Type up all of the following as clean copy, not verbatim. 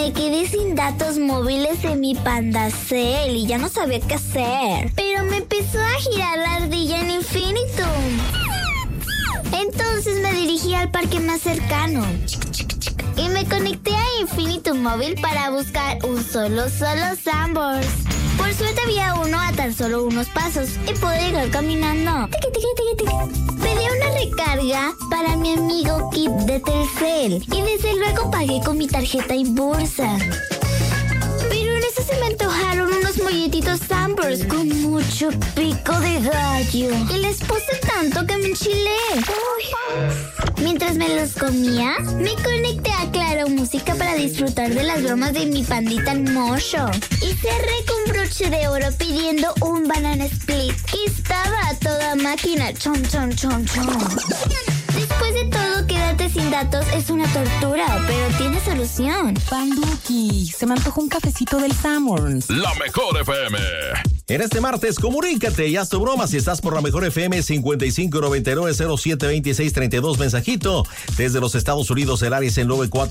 Me quedé sin datos móviles en mi Pandacel y ya no sabía qué hacer. Pero me empezó a girar la ardilla en infinitum. Entonces me dirigí al parque más cercano. Y me conecté a Infinitum Móvil para buscar un solo Sanborns. Por suerte había uno a tan solo unos pasos y pude llegar caminando. Pedí una recarga para mi amigo Kip de Telcel y desde luego pagué con mi tarjeta Inbursa. Pero en eso se me antojaron unos molletitos Sanborns con mucho pico de gallo y les puse tanto que me enchilé. Mientras me los comía, me conecté a Claro Música para disfrutar de las bromas de mi pandita Mocho. Y cerré con broche de oro pidiendo un banana split. Y estaba a toda máquina. Chom, chom, chom, chom. Después de todo, quedarte sin datos es una tortura, pero tiene solución. Panduki, se me antojó un cafecito del Sanborns. La Mejor FM. En este martes, comunícate y haz tu broma si estás por la Mejor FM 5599-072632, mensajito. Desde los Estados Unidos, el área es el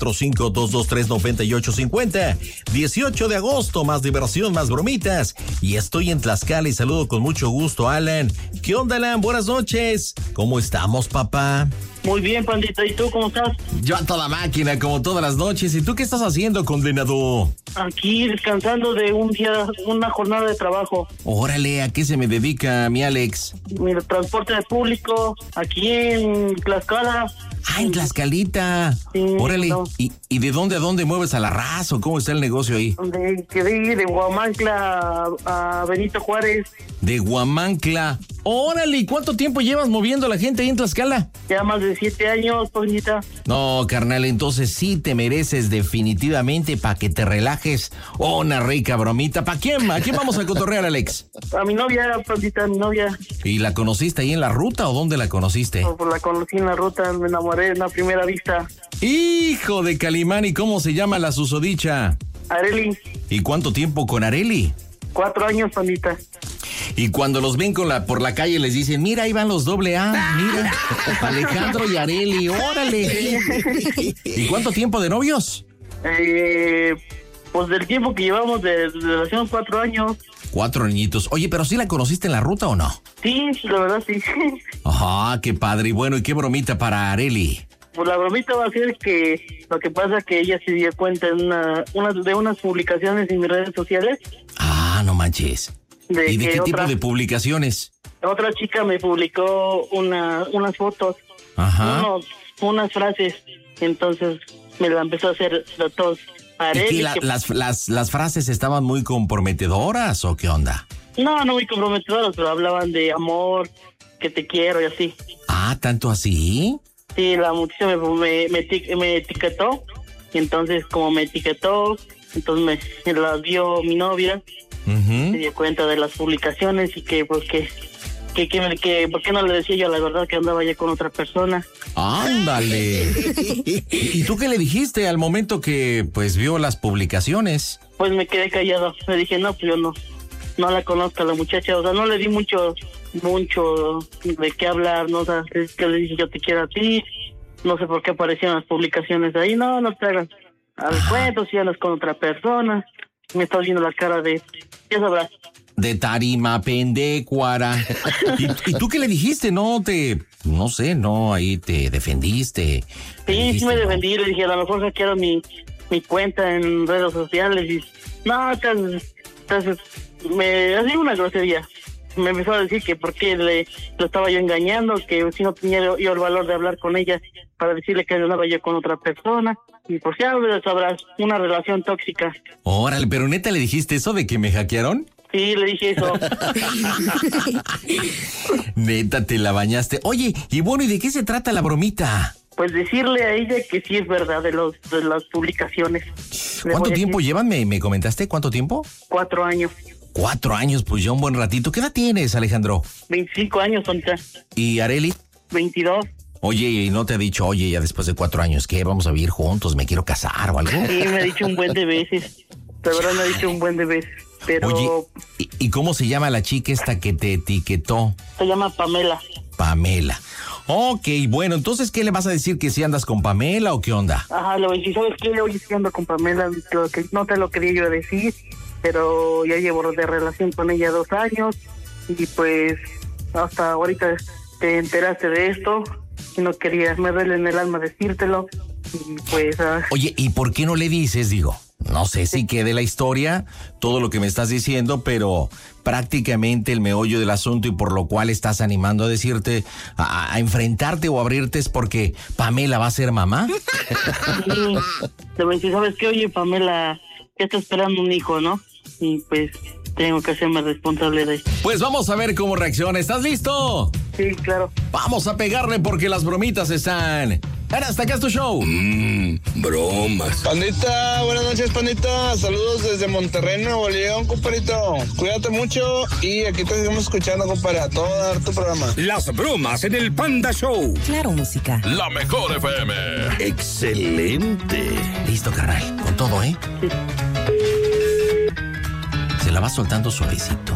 945-223-9850. 18 de agosto, más diversión, más bromitas. Y estoy en Tlaxcala y saludo con mucho gusto a Alan. ¿Qué onda, Alan? Buenas noches. ¿Cómo estamos, papá? Muy bien, pandita. ¿Y tú cómo estás? Yo a toda máquina, como todas las noches. ¿Y tú qué estás haciendo, condenado? Aquí descansando de una jornada de trabajo. Órale, ¿a qué se me dedica mi Alex? Mira, transporte de público, aquí en Tlaxcala. Ah, en Tlaxcalita. Sí, órale, no. ¿Y de dónde a dónde mueves a la raza o cómo está el negocio ahí? De Huamancla a Benito Juárez. De Huamancla. Órale, ¿y cuánto tiempo llevas moviendo a la gente ahí en Tlaxcala? Ya más de 7 años, pandita. No, carnal, entonces sí te mereces definitivamente para que te relajes una rica bromita. ¿Para quién? ¿A quién vamos a cotorrear, Alex? A mi novia, pandita, a mi novia. ¿Y la conociste ahí en la ruta o dónde la conociste? Pues la conocí en la ruta, me enamoré en la primera vista. ¡Hijo de Calimán! ¿Y cómo se llama la susodicha? Areli. ¿Y cuánto tiempo con Areli? 4 años, pandita. Y cuando los ven por la calle les dicen, mira, ahí van los AA, mira, Alejandro y Areli, órale. ¿Y cuánto tiempo de novios? Pues del tiempo que llevamos de relación, 4 años. 4 añitos. Oye, ¿pero sí la conociste en la ruta o no? Sí, la verdad sí. Ajá, qué padre. Y bueno, ¿y qué bromita para Areli? Pues la bromita va a ser que lo que pasa es que ella se dio cuenta en unas publicaciones en mis redes sociales. Ah, no manches. ¿Y de qué tipo de publicaciones? Otra chica me publicó unas fotos, ajá, unas frases, entonces me la empezó a hacer todos. ¿Y que las frases estaban muy comprometedoras o qué onda? No muy comprometedoras, pero hablaban de amor, que te quiero y así. Ah, ¿tanto así? Sí, la muchacha me etiquetó, y entonces como me etiquetó, entonces me las vio mi novia. Se dio cuenta de las publicaciones y que pues que ¿por qué no le decía yo la verdad que andaba ya con otra persona? ¡Ándale! ¿Y tú qué le dijiste al momento que pues vio las publicaciones? Pues me quedé callado. Le dije, no, pues yo no la conozco a la muchacha, o sea, no le di mucho de qué hablar, no, o sea, es que le dije yo te quiero a ti, no sé por qué aparecieron las publicaciones de ahí, no te hagas al cuento, si andas con otra persona, me estás viendo la cara de, ya sabrás. De tarima pendecuara. ¿Y tú qué le dijiste? No sé, ahí te defendiste. Sí me defendí, le dije, a lo mejor hackearon mi cuenta en redes sociales y entonces me hacía una grosería. Me empezó a decir que por qué lo estaba yo engañando, que si no tenía yo el valor de hablar con ella para decirle que andaba yo con otra persona. Y por si sabrás, una relación tóxica. Órale, pero neta le dijiste eso de que me hackearon. Sí, le dije eso. Neta, te la bañaste. Oye, y bueno, ¿y de qué se trata la bromita? Pues decirle a ella que sí es verdad de las publicaciones. ¿Cuánto tiempo llevan? ¿Me comentaste cuánto tiempo? 4 años. 4 años, pues ya un buen ratito. ¿Qué edad tienes, Alejandro? 25 años, ahorita. ¿Y Areli? 22. Oye, ¿y no te ha dicho, oye, ya después de 4 años, qué, vamos a vivir juntos, me quiero casar o algo? Sí, me ha dicho un buen de veces. De verdad me ha dicho un buen de veces. Pero... Oye, ¿y cómo se llama la chica esta que te etiquetó? Se llama Pamela. Pamela. Ok, bueno, entonces, ¿qué le vas a decir? ¿Que si andas con Pamela o qué onda? Ajá, le voy a decir, ¿sabes qué? Hoy estoy ando con Pamela, no te lo quería yo decir, pero ya llevo de relación con ella 2 años y pues hasta ahorita te enteraste de esto y no quería, me duele en el alma decírtelo y pues... Oye, ¿y por qué no le dices, digo? No sé si quede la historia, todo lo que me estás diciendo, pero prácticamente el meollo del asunto y por lo cual estás animando a decirte, a enfrentarte o abrirte es porque Pamela va a ser mamá. Sí, te voy a decir, ¿sabes qué? Oye, Pamela, ya está esperando un hijo, ¿no? Y pues tengo que hacerme responsable de esto. Pues vamos a ver cómo reacciona. ¿Estás listo? Sí, claro. Vamos a pegarle porque las bromitas están... Hasta acá es tu show. Bromas. Pandita, buenas noches, Pandita. Saludos desde Monterrey, Nuevo León, compadrito. Cuídate mucho y aquí te seguimos escuchando, compadre, a todo dar tu programa. Las bromas en el Panda Show. Claro, música. La mejor FM. Excelente. Listo, carnal. Con todo, ¿eh? Sí. Se la va soltando suavecito.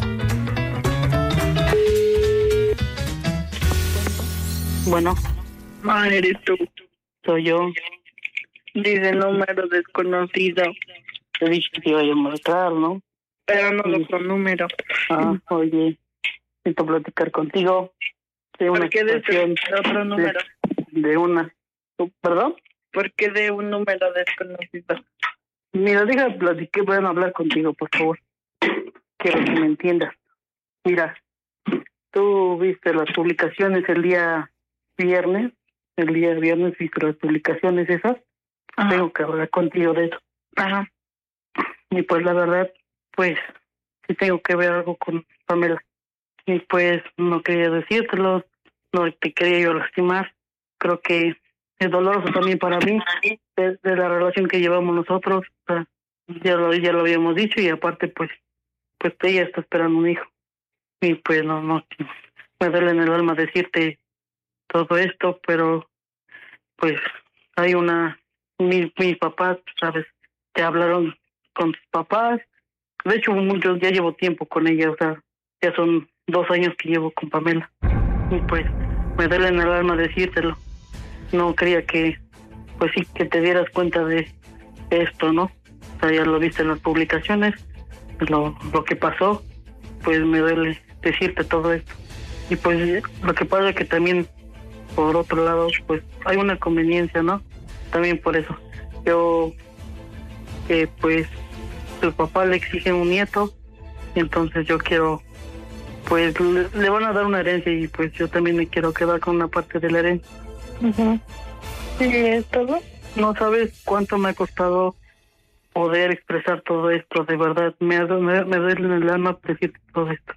Bueno. Ah, eres tú. Soy yo. Dice número desconocido. Te dije que te iba a marcar, ¿no? Pero no otro número. Oye, necesito platicar contigo. De una ¿Por qué de situación otro número? De una... ¿Perdón? ¿Por qué de un número desconocido? Mira, déjame platicar, voy a hablar contigo, por favor. Quiero que me entiendas. Mira, tú viste las publicaciones el día viernes viste las publicaciones esas. Ajá. Tengo que hablar contigo de eso. Ajá. Y pues la verdad, pues sí tengo que ver algo con Pamela. Y pues no quería decírtelo, no te quería yo lastimar. Creo que es doloroso también para mí de la relación que llevamos nosotros. O sea, ya lo habíamos dicho y aparte pues ella está esperando un hijo. Y pues no me duele en el alma decirte todo esto, pero pues hay mis papás, sabes, te hablaron con tus papás. De hecho, ya llevo tiempo con ella, o sea, ya son 2 años que llevo con Pamela. Y pues me duele en el alma decírtelo. No quería que, pues sí, que te dieras cuenta de esto, ¿no? O sea, ya lo viste en las publicaciones, lo que pasó, pues me duele decirte todo esto. Y pues lo que pasa es que también, por otro lado, pues hay una conveniencia, ¿no? También por eso. Yo, pues, su papá le exige un nieto, y entonces yo quiero, pues, le van a dar una herencia y pues yo también me quiero quedar con una parte de la herencia. Uh-huh. ¿Y es todo? No sabes cuánto me ha costado poder expresar todo esto, de verdad. Me duele en el alma decirte todo esto.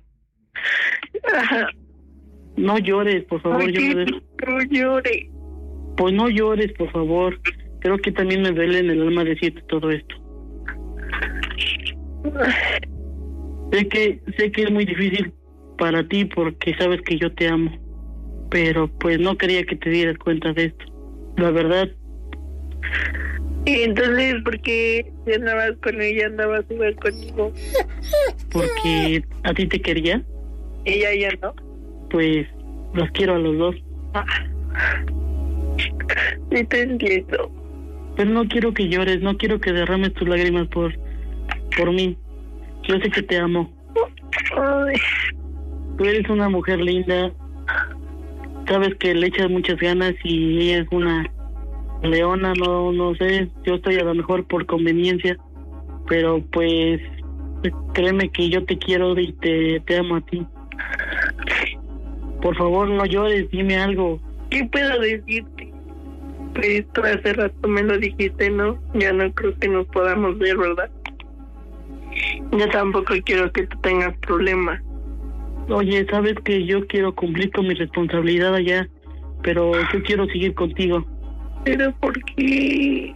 No llores, por favor. No llores. Pues no llores, por favor. Creo que también me duele en el alma decirte todo esto. Sé que es muy difícil para ti porque sabes que yo te amo, pero pues no quería que te dieras cuenta de esto. La verdad. Y entonces, ¿por qué si andabas con ella, andabas igual conmigo? Porque a ti te quería. Ella ya no. Pues los quiero a los dos. Sí te entiendo. Pero no quiero que llores, no quiero que derrames tus lágrimas por mí. Yo sé que te amo. Ay. Tú eres una mujer linda. Sabes que le echas muchas ganas y ella es una leona, no sé. Yo estoy a lo mejor por conveniencia, pero pues créeme que yo te quiero y te amo a ti. Por favor, no llores, dime algo. ¿Qué puedo decirte? Pues tú hace rato me lo dijiste, ¿no? Ya no creo que nos podamos ver, ¿verdad? Yo tampoco quiero que tú tengas problemas. Oye, sabes que yo quiero cumplir con mi responsabilidad allá, pero yo quiero seguir contigo. ¿Pero por qué?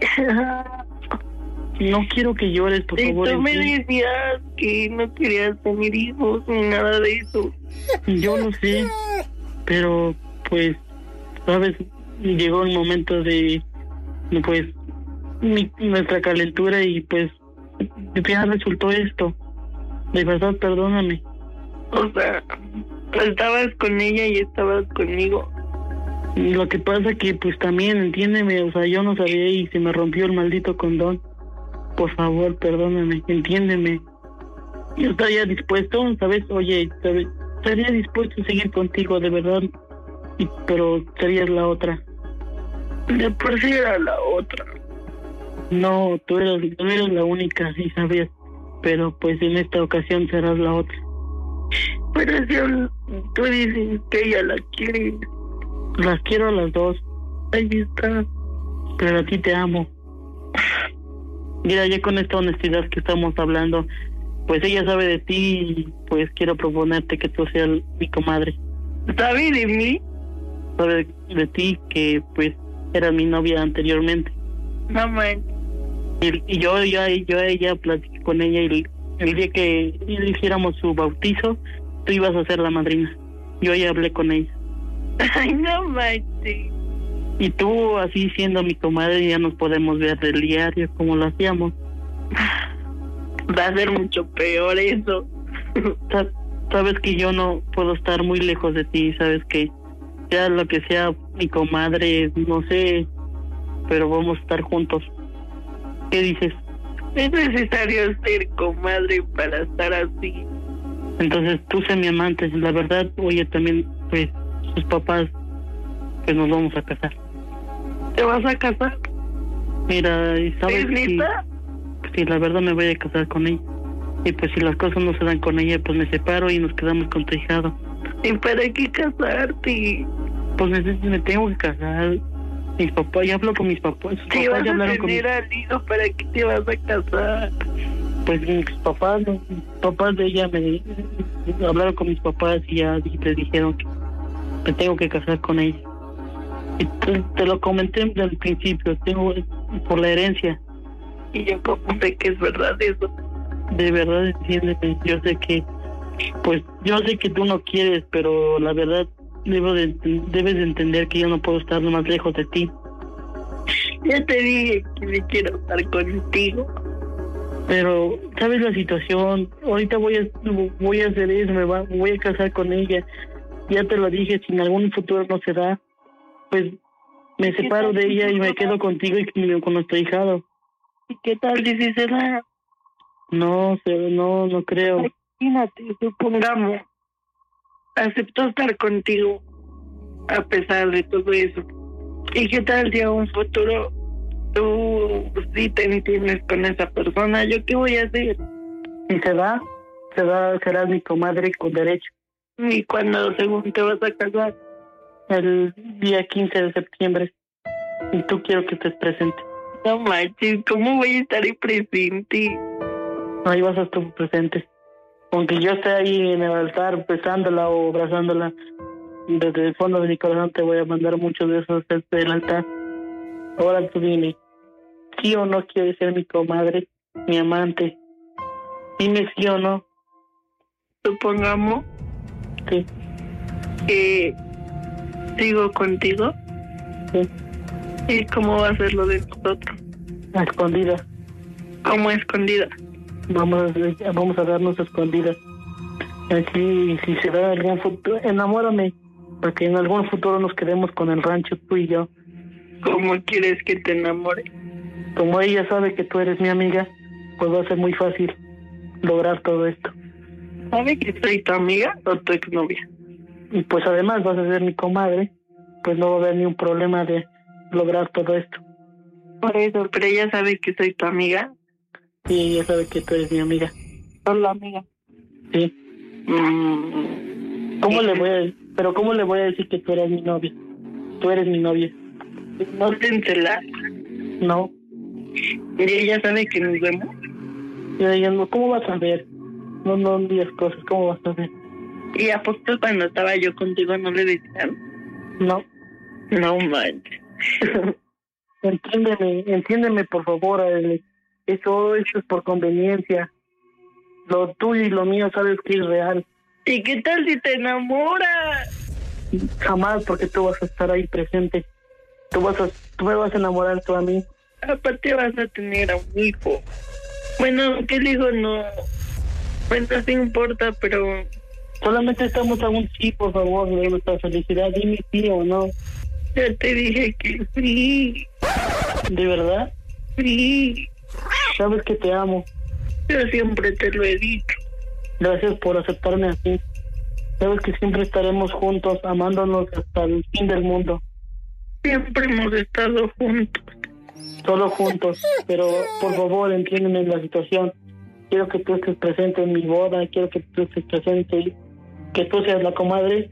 No quiero que llores, por favor. Tú me decías que no querías tener hijos ni nada de eso. Yo lo sé, pero pues, sabes, llegó el momento de, pues, nuestra calentura y pues ya resultó esto. De verdad, perdóname. O sea, estabas con ella y estabas conmigo. Lo que pasa que, pues también, entiéndeme, o sea, yo no sabía y se me rompió el maldito condón. Por favor, perdóname, entiéndeme. Yo estaría dispuesto, ¿sabes? Oye, ¿sabes? Estaría dispuesto a seguir contigo, de verdad, pero serías la otra. De por sí era la otra. No, tú eres la única, sí sabías, pero pues en esta ocasión serás la otra. Pero si tú dices que ella la quiere. Las quiero a las dos. Ahí está. Pero a ti te amo. Mira, ya con esta honestidad que estamos hablando, pues ella sabe de ti y pues quiero proponerte que tú seas mi comadre. ¿Sabe de mí? Sabe de ti que pues era mi novia anteriormente. No man. Y yo a ella platiqué con ella y el día que le hiciéramos su bautizo, tú ibas a ser la madrina. Yo ya hablé con ella. Ay, no manches. Y tú, así siendo mi comadre, ya nos podemos ver del diario como lo hacíamos. Va a ser mucho peor eso. Sabes que yo no puedo estar muy lejos de ti, sabes que sea lo que sea mi comadre, no sé, pero vamos a estar juntos. ¿Qué dices? Es necesario ser comadre para estar así. Entonces tú sé mi amante, la verdad, oye, también, pues, sus papás, pues nos vamos a casar. ¿Te vas a casar? Mira, ¿sabes? ¿Es neta? Sí, la verdad me voy a casar con ella. Y pues si las cosas no se dan con ella, pues me separo y nos quedamos con tu hijado. ¿Y para qué casarte? Pues me tengo que casar. Mis papás, ya hablo con mis papás. Sus Si papás vas ya a hablaron con tener al hijo, ¿para qué te vas a casar? Pues mis papás de ella me hablaron con mis papás y ya les dijeron que me tengo que casar con ella. Y te lo comenté desde el principio, tengo por la herencia. Y yo como sé que es verdad eso. De verdad, entiéndeme, yo sé que tú no quieres, pero la verdad debes de entender que yo no puedo estar más lejos de ti. Ya te dije que me quiero estar contigo. Pero, ¿sabes la situación? Ahorita voy a hacer eso, voy a casar con ella. Ya te lo dije, si en algún futuro no se da, pues me separo de ella y me quedo contigo y con nuestro hijado. ¿Y qué tal si se da? No creo. Imagínate, supongamos, aceptó estar contigo a pesar de todo eso. ¿Y qué tal si a un futuro tú sí te entiendes con esa persona? ¿Yo qué voy a hacer? Si se da, serás mi comadre con derecho. ¿Y cuándo según te vas a casar? El día 15 de septiembre. Y tú quiero que estés presente. No manches, ¿cómo voy a estar ahí presente? Ahí vas a estar presente. Aunque yo esté ahí en el altar besándola o abrazándola, desde el fondo de mi corazón te voy a mandar muchos besos desde el altar. Ahora tú dime, ¿sí o no quieres ser mi comadre, mi amante? Dime sí o no. Supongamos Sí. que sigo contigo. Sí. ¿Y cómo va a ser lo de nosotros? A escondida. ¿Cómo escondida? Vamos a darnos a escondidas. Aquí, si se da algún futuro, enamórame, porque en algún futuro nos quedemos con el rancho, tú y yo. ¿Cómo quieres que te enamore? Como ella sabe que tú eres mi amiga, pues va a ser muy fácil lograr todo esto. ¿Sabe que soy tu amiga o tu exnovia? Y pues además vas a ser mi comadre, pues no va a haber ni un problema de lograr todo esto. Por eso, pero ella sabe que soy tu amiga. Sí, ella sabe que tú eres mi amiga. Solo amiga. Sí. ¿Cómo le voy a decir que tú eres mi novia? Tú eres mi novia. ¿No te encelas? No. ¿Y ella sabe que nos vemos? Y ella no, ¿cómo vas a ver? No digas cosas, ¿cómo vas a ver? ¿Y a poco cuando estaba yo contigo no le decían? No. No manches. Entiéndeme por favor, Ale. Eso es por conveniencia. Lo tuyo y lo mío sabes que es real. ¿Y qué tal si te enamoras? Jamás, porque tú vas a estar ahí presente. Tú me vas a enamorar tú a mí. Aparte vas a tener a un hijo. Bueno, que el hijo no... Bueno, sí importa, pero... Solamente estamos a un sí, por favor, de nuestra felicidad. Dime sí o no. Ya te dije que sí. ¿De verdad? Sí. Sabes que te amo. Yo siempre te lo he dicho. Gracias por aceptarme así. Sabes que siempre estaremos juntos, amándonos hasta el fin del mundo. Siempre hemos estado juntos. Solo juntos, pero por favor entiéndeme en la situación. Quiero que tú estés presente en mi boda, quiero que tú estés presente, que tú seas la comadre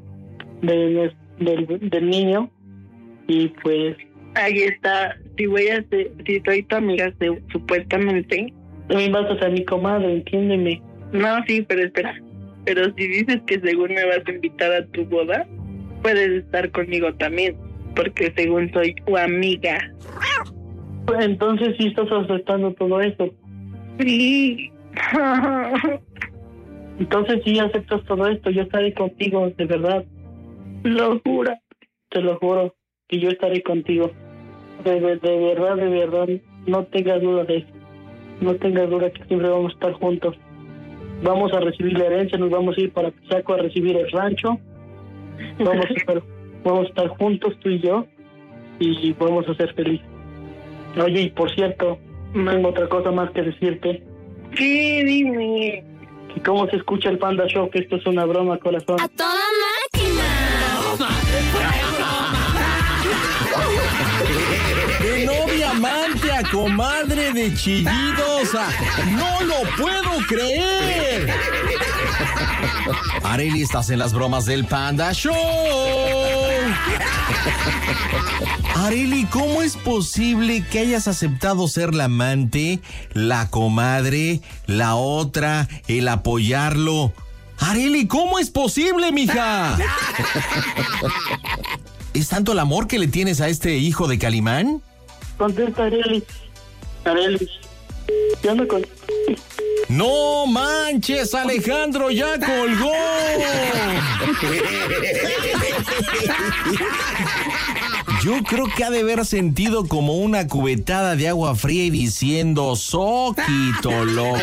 del niño. Y pues ahí está. Si soy tu amiga, supuestamente. también vas a ser mi comadre, entiéndeme. No, sí, pero espera. Pero si dices que según me vas a invitar a tu boda, puedes estar conmigo también, porque según soy tu amiga. Entonces sí estás aceptando todo esto. Sí. Entonces sí aceptas todo esto, yo estaré contigo, de verdad. Lo juro. Te lo juro, que yo estaré contigo. De verdad, no tengas duda de eso. No tengas duda que siempre vamos a estar juntos. Vamos a recibir la herencia, nos vamos a ir para Pisaco a recibir el rancho. Vamos a estar juntos tú y yo y vamos a ser felices. Oye, y por cierto, tengo otra cosa más que decirte. ¿Qué? Dime. Que cómo se escucha el Panda Show, que esto es una broma, corazón. ¡A toda máquina! De novia amante a comadre de chillidos. ¡No lo puedo creer! Arely, estás en las bromas del Panda Show. Arely, ¿cómo es posible que hayas aceptado ser la amante, la comadre, la otra, el apoyarlo? Arely, ¿cómo es posible, mija? ¿Es tanto el amor que le tienes a este hijo de Calimán? Contesta, Arely. ¿Qué onda con...? ¡No manches, Alejandro ya colgó! Yo creo que ha de haber sentido como una cubetada de agua fría y diciendo, soquito loco.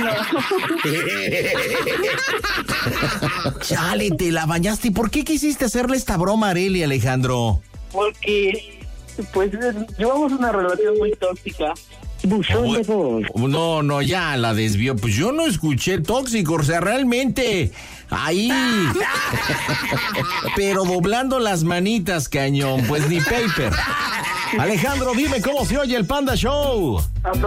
Chale, te la bañaste. ¿Y por qué quisiste hacerle esta broma a Arely, Alejandro? Porque, pues, llevamos una relación muy tóxica. Buzón de voz. No, ya la desvió. Pues yo no escuché tóxico, o sea, realmente ahí. Pero doblando las manitas, cañón, pues ni paper. Alejandro, dime cómo se oye el Panda Show.